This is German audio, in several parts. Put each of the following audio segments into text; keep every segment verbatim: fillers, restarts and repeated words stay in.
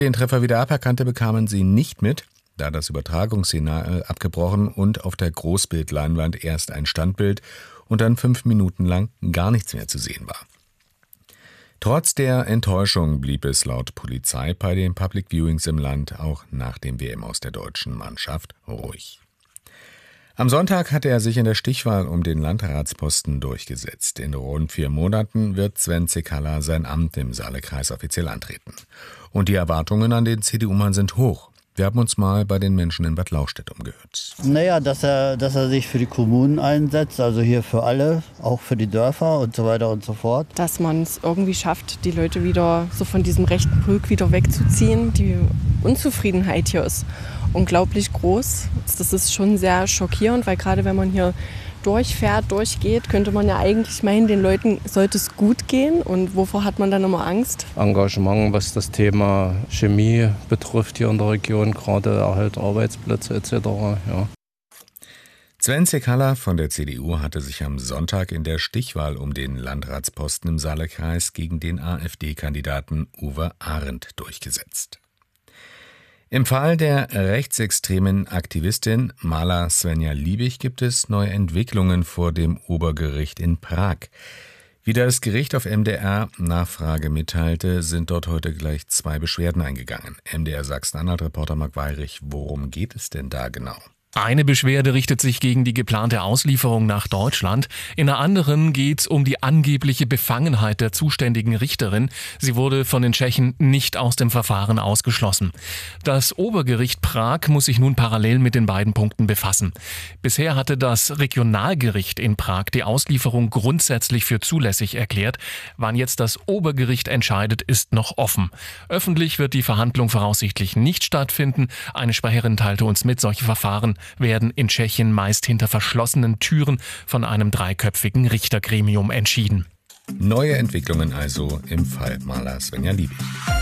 Den Treffer wieder aberkannte bekamen sie nicht mit, da das Übertragungssignal abgebrochen und auf der Großbildleinwand erst ein Standbild und dann fünf Minuten lang gar nichts mehr zu sehen war. Trotz der Enttäuschung blieb es laut Polizei bei den Public Viewings im Land auch nach dem W M aus der deutschen Mannschaft ruhig. Am Sonntag hatte er sich in der Stichwahl um den Landratsposten durchgesetzt. In rund vier Monaten wird Sven Cekala sein Amt im Saalekreis offiziell antreten. Und die Erwartungen an den C D U-Mann sind hoch. Wir haben uns mal bei den Menschen in Bad Lauchstädt umgehört. Naja, dass er, dass er sich für die Kommunen einsetzt, also hier für alle, auch für die Dörfer und so weiter und so fort. Dass man es irgendwie schafft, die Leute wieder so von diesem rechten Pulk wieder wegzuziehen. Die Unzufriedenheit hier ist unglaublich groß. Das ist schon sehr schockierend, weil gerade wenn man hier durchfährt, durchgeht, könnte man ja eigentlich meinen, den Leuten sollte es gut gehen. Und wovor hat man dann immer Angst? Engagement, was das Thema Chemie betrifft hier in der Region, gerade Erhalt Arbeitsplätze et cetera. Ja. Sven Cekala von der C D U hatte sich am Sonntag in der Stichwahl um den Landratsposten im Saalekreis gegen den AfD-Kandidaten Uwe Arendt durchgesetzt. Im Fall der rechtsextremen Aktivistin Mala Svenja Liebig gibt es neue Entwicklungen vor dem Obergericht in Prag. Wie das Gericht auf M D R Nachfrage mitteilte, sind dort heute gleich zwei Beschwerden eingegangen. M D R Sachsen-Anhalt-Reporter Marc Weyrich, worum geht es denn da genau? Eine Beschwerde richtet sich gegen die geplante Auslieferung nach Deutschland. In einer anderen geht es um die angebliche Befangenheit der zuständigen Richterin. Sie wurde von den Tschechen nicht aus dem Verfahren ausgeschlossen. Das Obergericht Prag muss sich nun parallel mit den beiden Punkten befassen. Bisher hatte das Regionalgericht in Prag die Auslieferung grundsätzlich für zulässig erklärt. Wann jetzt das Obergericht entscheidet, ist noch offen. Öffentlich wird die Verhandlung voraussichtlich nicht stattfinden. Eine Sprecherin teilte uns mit, solche Verfahren werden in Tschechien meist hinter verschlossenen Türen von einem dreiköpfigen Richtergremium entschieden. Neue Entwicklungen also im Fall Mala Svenja Liebig.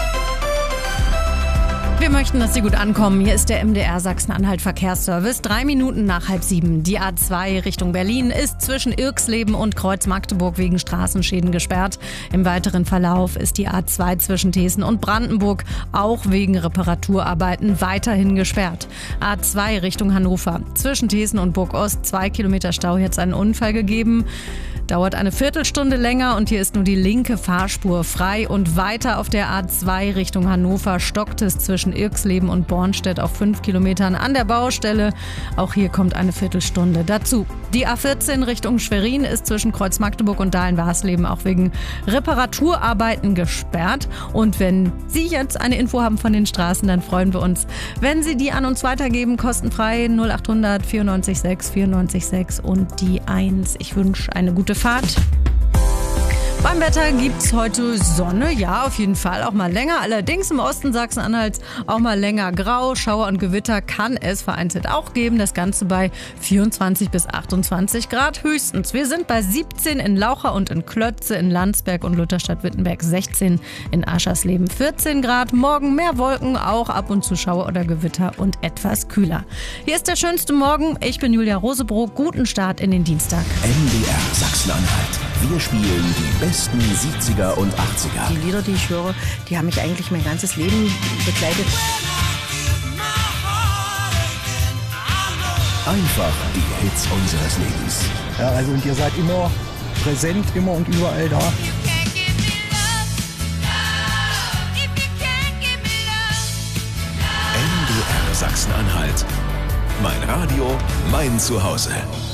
Wir möchten, dass Sie gut ankommen. Hier ist der M D R Sachsen-Anhalt Verkehrsservice. Drei Minuten nach halb sieben. Die A zwei Richtung Berlin ist zwischen Irxleben und Kreuz Magdeburg wegen Straßenschäden gesperrt. Im weiteren Verlauf ist die A zwei zwischen Thesen und Brandenburg auch wegen Reparaturarbeiten weiterhin gesperrt. A zwei Richtung Hannover. Zwischen Thesen und Burg-Ost zwei Kilometer Stau, jetzt einen Unfall gegeben. Dauert eine Viertelstunde länger und hier ist nur die linke Fahrspur frei. Und weiter auf der A zwei Richtung Hannover stockt es zwischen Irxleben und Bornstedt auf fünf Kilometern an der Baustelle. Auch hier kommt eine Viertelstunde dazu. Die A vierzehn Richtung Schwerin ist zwischen Kreuz Magdeburg und Dahlen-Warsleben auch wegen Reparaturarbeiten gesperrt. Und wenn Sie jetzt eine Info haben von den Straßen, dann freuen wir uns, wenn Sie die an uns weitergeben, kostenfrei null acht hundert vierundneunzig sechs vierundneunzig sechs und die eins. Ich wünsche eine gute Fahrt. Beim Wetter gibt's heute Sonne, ja, auf jeden Fall, auch mal länger. Allerdings im Osten Sachsen-Anhalts auch mal länger grau. Schauer und Gewitter kann es vereinzelt auch geben. Das Ganze bei vierundzwanzig bis achtundzwanzig Grad höchstens. Wir sind bei siebzehn in Laucha und in Klötze, in Landsberg und Lutherstadt-Wittenberg sechzehn, in Aschersleben vierzehn Grad. Morgen mehr Wolken, auch ab und zu Schauer oder Gewitter und etwas kühler. Hier ist der schönste Morgen. Ich bin Julia Rosebrock. Guten Start in den Dienstag. M D R Sachsen-Anhalt. Wir spielen die besten siebziger und achtziger. Die Lieder, die ich höre, die haben mich eigentlich mein ganzes Leben begleitet. Einfach die Hits unseres Lebens. Ja, also und ihr seid immer präsent, immer und überall da. M D R Sachsen-Anhalt. Mein Radio, mein Zuhause.